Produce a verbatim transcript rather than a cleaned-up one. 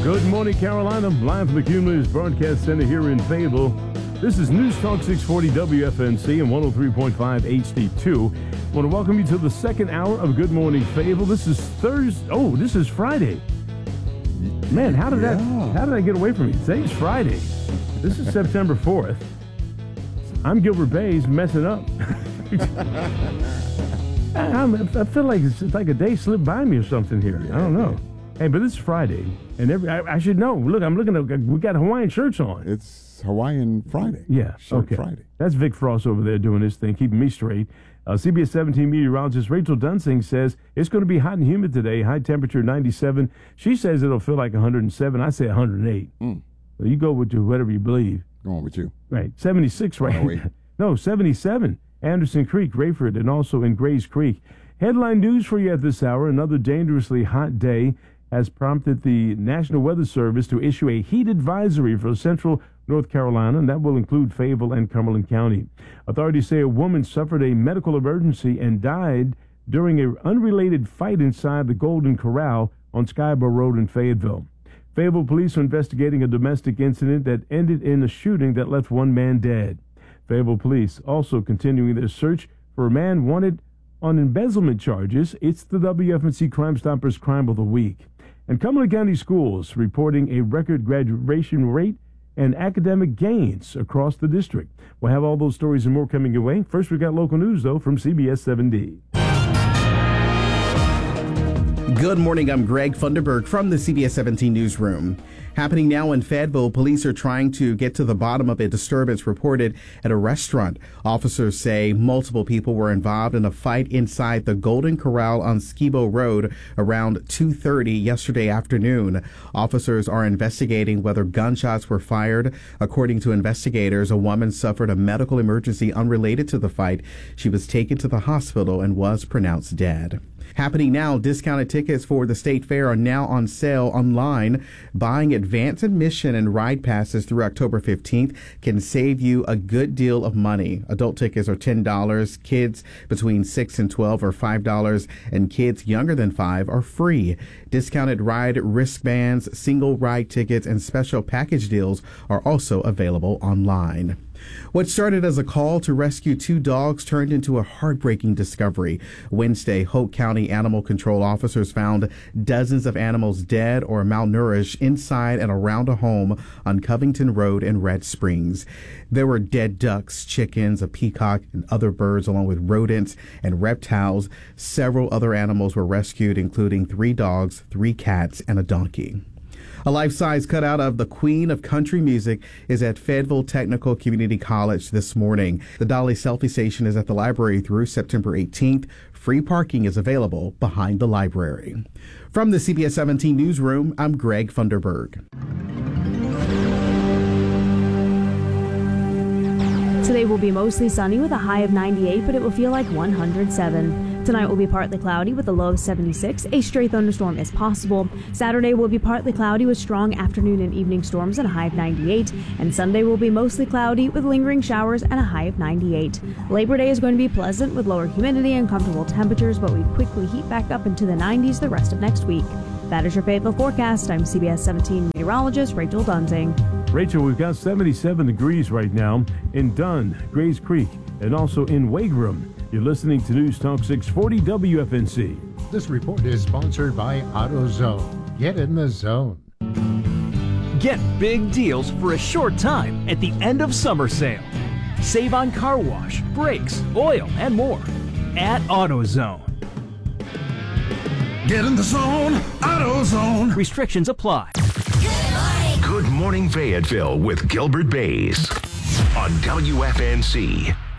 Good morning, Carolina. Live from the Cumulus Broadcast Center here in Fayetteville. This is News Talk six forty W F N C and one oh three point five H D two. I want to welcome you to the second hour of Good Morning Fayetteville. This is Thursday. Oh, this is Friday. Man, how did yeah. that how did I get away from me? Today's Friday. This is September fourth. I'm Gilbert Bays messing up. I, I'm, I feel like it's like a day slipped by me or something here. I don't know. Hey, but it's Friday, and every I, I should know. Look, I'm looking at, we got Hawaiian shirts on. It's Hawaiian Friday. Yeah, Shirt okay. Friday. That's Vic Frost over there doing his thing, keeping me straight. Uh, C B S seventeen meteorologist Rachel Dunsing says it's going to be hot and humid today, high temperature ninety-seven. She says it'll feel like one hundred seven. I say one hundred eight. Mm. So you go with your, whatever you believe. Going with you. Right, seventy-six right now. No, seventy-seven. Anderson Creek, Rayford, and also in Grays Creek. Headline news for you at this hour. Another dangerously hot day has prompted the National Weather Service to issue a heat advisory for central North Carolina, and that will include Fayetteville and Cumberland County. Authorities say a woman suffered a medical emergency and died during an unrelated fight inside the Golden Corral on Skyborough Road in Fayetteville. Fayetteville police are investigating a domestic incident that ended in a shooting that left one man dead. Fayetteville police also continuing their search for a man wanted on embezzlement charges. It's the W F N C Crime Stoppers Crime of the Week. And Cumberland County Schools reporting a record graduation rate and academic gains across the district. We'll have all those stories and more coming your way. First, we got local news, though, from C B S seven D. Good morning, I'm Greg Funderburg from the C B S seventeen newsroom. Happening now in Fayetteville, police are trying to get to the bottom of a disturbance reported at a restaurant. Officers say multiple people were involved in a fight inside the Golden Corral on Skibo Road around two thirty yesterday afternoon. Officers are investigating whether gunshots were fired. According to investigators, a woman suffered a medical emergency unrelated to the fight. She was taken to the hospital and was pronounced dead. Happening now, discounted tickets for the State Fair are now on sale online. Buying advance admission and ride passes through October fifteenth can save you a good deal of money. Adult tickets are ten dollars, kids between six and twelve are five dollars, and kids younger than five are free. Discounted ride wristbands, single ride tickets, and special package deals are also available online. What started as a call to rescue two dogs turned into a heartbreaking discovery. Wednesday, Hoke County Animal Control officers found dozens of animals dead or malnourished inside and around a home on Covington Road in Red Springs. There were dead ducks, chickens, a peacock, and other birds, along with rodents and reptiles. Several other animals were rescued, including three dogs, three cats, and a donkey. A life-size cutout of the Queen of Country Music is at Fayetteville Technical Community College this morning. The Dolly Selfie Station is at the library through September eighteenth. Free parking is available behind the library. From the C B S seventeen newsroom, I'm Greg Funderburg. Today will be mostly sunny with a high of ninety-eight, but it will feel like one hundred seven. Tonight will be partly cloudy with a low of seventy-six. A stray thunderstorm is possible. Saturday will be partly cloudy with strong afternoon and evening storms and a high of ninety-eight. And Sunday will be mostly cloudy with lingering showers and a high of ninety-eight. Labor Day is going to be pleasant with lower humidity and comfortable temperatures, but we quickly heat back up into the nineties the rest of next week. That is your Fayetteville forecast. I'm C B S seventeen meteorologist Rachel Dunsing. Rachel, we've got seventy-seven degrees right now in Dunn, Grays Creek, and also in Wagram. You're listening to News Talk six forty W F N C. This report is sponsored by AutoZone. Get in the zone. Get big deals for a short time at the end of summer sale. Save on car wash, brakes, oil, and more at AutoZone. Get in the zone, AutoZone. Restrictions apply. Good morning. Good morning, Fayetteville with Gilbert Bays on W F N C.